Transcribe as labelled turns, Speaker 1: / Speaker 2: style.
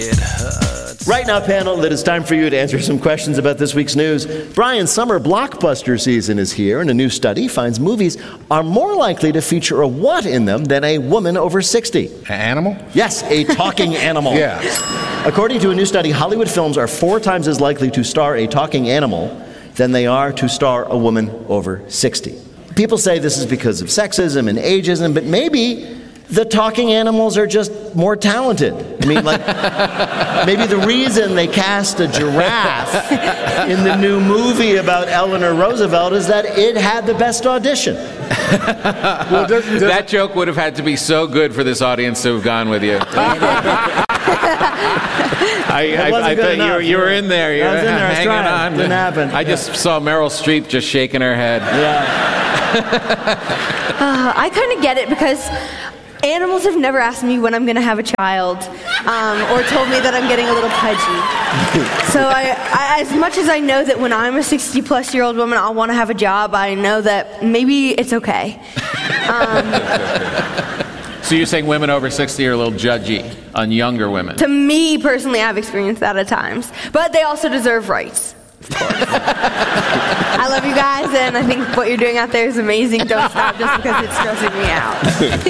Speaker 1: Right now, panel, it is time for you to answer some questions about this week's news. Brian, summer blockbuster season is here, and a new study finds movies are more likely to feature a what in them than a woman over 60.
Speaker 2: An animal?
Speaker 1: Yes, a talking animal.
Speaker 2: Yeah.
Speaker 1: According to a new study, Hollywood films are 4 times as likely to star a talking animal than they are to star a woman over 60. People say this is because of sexism and ageism, but maybe the talking animals are just more talented. I mean, like, maybe the reason they cast a giraffe in the new movie about Eleanor Roosevelt is that it had the best audition.
Speaker 3: Well, that joke would have had to be so good for this audience to have gone with you. I thought you were in there. You
Speaker 1: I was in there. I was
Speaker 3: hanging
Speaker 1: trying.
Speaker 3: on.
Speaker 1: Didn't happen.
Speaker 3: I just saw Meryl Streep just shaking her head.
Speaker 1: Yeah.
Speaker 4: I kind of get it because animals have never asked me when I'm going to have a child or told me that I'm getting a little pudgy. So I, as much as I know that when I'm a 60-plus-year-old woman, I'll want to have a job, I know that maybe it's okay.
Speaker 3: So you're saying women over 60 are a little judgy on younger women?
Speaker 4: To me, personally, I've experienced that at times. But they also deserve rights. Of course. I love you guys, and I think what you're doing out there is amazing. Don't stop just because it's stressing me out.